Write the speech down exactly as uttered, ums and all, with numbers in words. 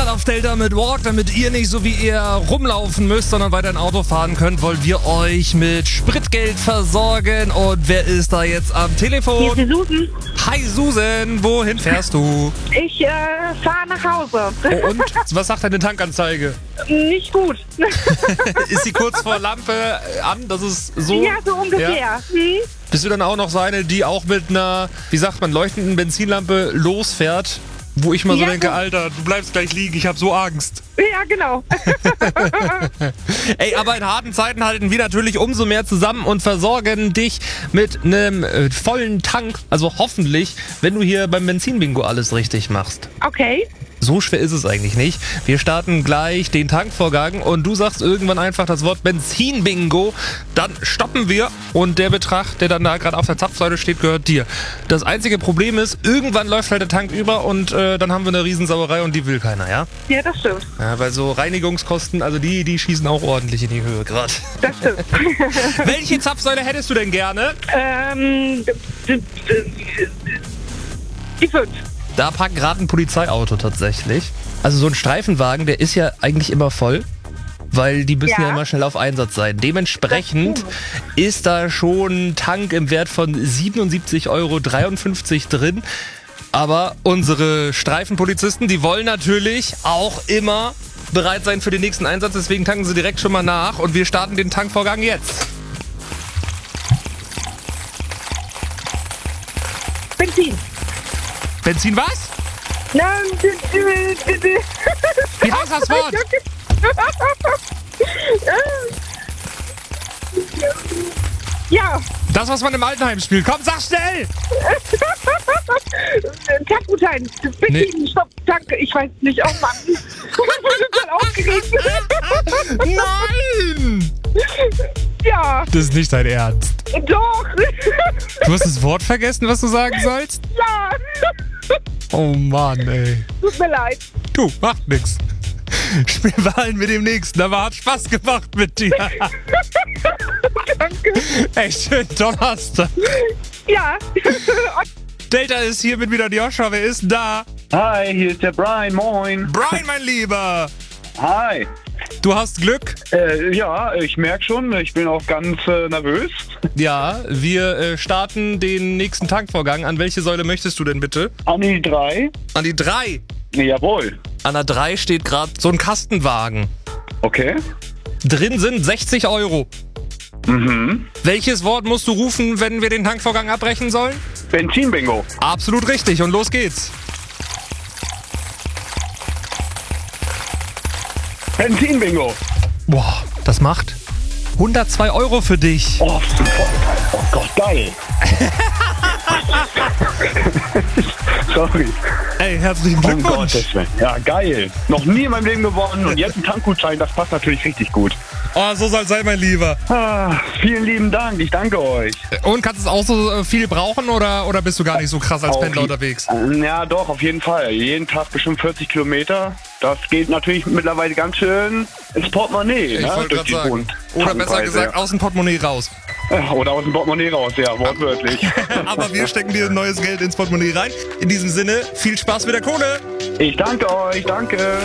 gerade auf Delta mit Walk, damit ihr nicht so wie ihr rumlaufen müsst, sondern weiter Auto fahren könnt, wollen wir euch mit Spritgeld versorgen. Und wer ist da jetzt am Telefon? Hier ist die Susan. Hi Susan, wohin fährst du? Ich äh, fahre nach Hause. Oh, und was sagt deine Tankanzeige? Nicht gut. Ist sie kurz vor Lampe an? Das ist so. Ja, so ungefähr. Ja? Hm? Bist du dann auch noch so eine, die auch mit einer, wie sagt man, leuchtenden Benzinlampe losfährt? Wo ich mal so Ja, denke, so- Alter, du bleibst gleich liegen, ich hab so Angst. Ja, genau. Ey, aber in harten Zeiten halten wir natürlich umso mehr zusammen und versorgen dich mit einem äh, vollen Tank. Also hoffentlich, wenn du hier beim Benzinbingo alles richtig machst. Okay. So schwer ist es eigentlich nicht. Wir starten gleich den Tankvorgang und du sagst irgendwann einfach das Wort Benzinbingo. Dann stoppen wir und der Betrag, der dann da gerade auf der Zapfsäule steht, gehört dir. Das einzige Problem ist, irgendwann läuft halt der Tank über und äh, dann haben wir eine Riesensauerei und die will keiner, ja? Ja, das stimmt. Ja, weil so Reinigungskosten, also die, die schießen auch ordentlich in die Höhe gerade. Das stimmt. Welche Zapfsäule hättest du denn gerne? ähm, d- d- d- die fünf. Da parkt gerade ein Polizeiauto tatsächlich. Also so ein Streifenwagen, der ist ja eigentlich immer voll, weil die müssen ja, Ja. immer schnell auf Einsatz sein. Dementsprechend ist da schon ein Tank im Wert von siebenundsiebzig Euro dreiundfünfzig drin. Aber unsere Streifenpolizisten, die wollen natürlich auch immer bereit sein für den nächsten Einsatz. Deswegen tanken sie direkt schon mal nach und wir starten den Tankvorgang jetzt. Benzin. Benzin was? Nein, d- d- d- d- Wie heißt das Wort? Ja, Das, was man im Altenheim spielt. Komm, sag schnell! Tankgutschein. Benzin, Nee. Stopp, Tank. Ich weiß nicht. Oh Mann. Ich bin voll aufgeregt. Nein! Ja, Das ist nicht dein Ernst. doch. Du hast das Wort vergessen, was du sagen sollst? Ja. Oh Mann, ey. Tut mir leid. Du, macht nix. Spielen wir allen mit dem nächsten, aber hat Spaß gemacht mit dir. Danke. Echt schön Donnerstag. Ja. Delta ist hier mit wieder Joscha. Wer ist denn da? Hi, hier ist der Brian, moin. Brian, mein Lieber. Hi. Du hast Glück. Äh, ja, ich merke schon, ich bin auch ganz äh, nervös. Ja, wir äh, starten den nächsten Tankvorgang. An welche Säule möchtest du denn bitte? An die drei. An die drei. Jawohl. An der drei steht gerade so ein Kastenwagen. Okay. Drin sind sechzig Euro. Mhm. Welches Wort musst du rufen, wenn wir den Tankvorgang abbrechen sollen? Benzinbingo. Absolut richtig und los geht's. Benzinbingo. Boah, das macht hundertzwei Euro für dich. Oh, super. Oh Gott, geil. Sorry. Ey, herzlichen Oh Glückwunsch. Gottes Willen. Ja, geil. Noch nie in meinem Leben gewonnen und jetzt ein Tankgutschein, das passt natürlich richtig gut. Oh, so soll sein, mein Lieber. Ah, vielen lieben Dank, ich danke euch. Und kannst du es auch so äh, viel brauchen oder, oder bist du gar nicht so krass als Auf Pendler je- unterwegs? Ja, doch, auf jeden Fall. Jeden Tag bestimmt vierzig Kilometer. Das geht natürlich mittlerweile ganz schön ins Portemonnaie. Ich ne? wollte Durch gerade die sagen. hohen Oder besser Tankpreise, gesagt, aus dem Portemonnaie raus. ja. Oder aus dem Portemonnaie raus, ja, wortwörtlich. Aber wir stecken dir neues Geld ins Portemonnaie rein. In diesem Sinne, viel Spaß mit der Kohle. Ich danke euch, danke.